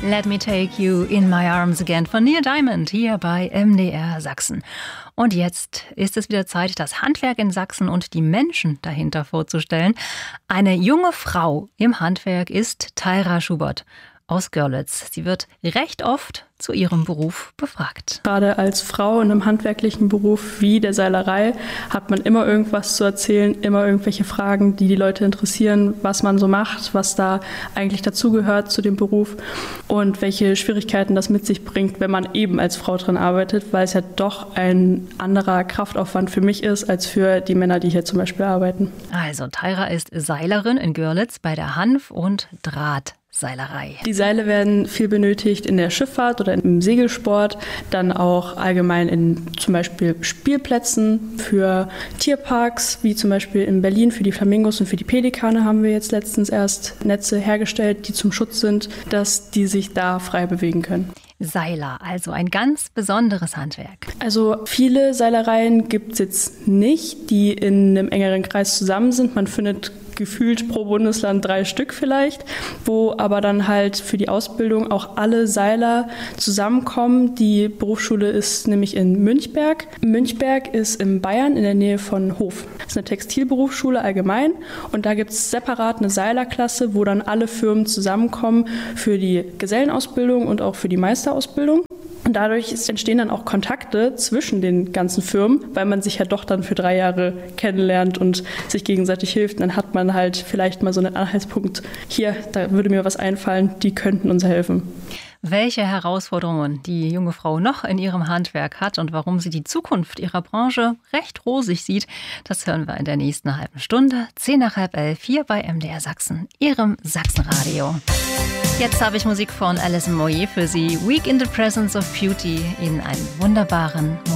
Let Me Take You in My Arms Again von Neil Diamond hier bei MDR Sachsen. Und jetzt ist es wieder Zeit, das Handwerk in Sachsen und die Menschen dahinter vorzustellen. Eine junge Frau im Handwerk ist Thaira Schubert aus Görlitz. Sie wird recht oft zu ihrem Beruf befragt. Gerade als Frau in einem handwerklichen Beruf wie der Seilerei hat man immer irgendwas zu erzählen, immer irgendwelche Fragen, die Leute interessieren, was man so macht, was da eigentlich dazugehört zu dem Beruf und welche Schwierigkeiten das mit sich bringt, wenn man eben als Frau drin arbeitet, weil es ja doch ein anderer Kraftaufwand für mich ist, als für die Männer, die hier zum Beispiel arbeiten. Also Thaira ist Seilerin in Görlitz bei der Hanf- und Drahtseilerei. Die Seile werden viel benötigt in der Schifffahrt oder im Segelsport, dann auch allgemein in zum Beispiel Spielplätzen für Tierparks, wie zum Beispiel in Berlin für die Flamingos und für die Pelikane haben wir jetzt letztens erst Netze hergestellt, die zum Schutz sind, dass die sich da frei bewegen können. Seiler, also ein ganz besonderes Handwerk. Also viele Seilereien gibt es jetzt nicht, die in einem engeren Kreis zusammen sind. Man findet gefühlt pro Bundesland 3 Stück vielleicht, wo aber dann halt für die Ausbildung auch alle Seiler zusammenkommen. Die Berufsschule ist nämlich in Münchberg. Münchberg ist in Bayern in der Nähe von Hof. Das ist eine Textilberufsschule allgemein und da gibt es separat eine Seilerklasse, wo dann alle Firmen zusammenkommen für die Gesellenausbildung und auch für die Meisterausbildung. Und dadurch entstehen dann auch Kontakte zwischen den ganzen Firmen, weil man sich ja doch dann für 3 Jahre kennenlernt und sich gegenseitig hilft. Und dann hat man halt vielleicht mal so einen Anhaltspunkt. Hier, da würde mir was einfallen, die könnten uns helfen. Welche Herausforderungen die junge Frau noch in ihrem Handwerk hat und warum sie die Zukunft ihrer Branche recht rosig sieht, das hören wir in der nächsten halben Stunde. 10:30 hier bei MDR Sachsen, Ihrem Sachsenradio. Jetzt habe ich Musik von Alison Moyet für Sie. Week in the Presence of Beauty in einem wunderbaren Moment.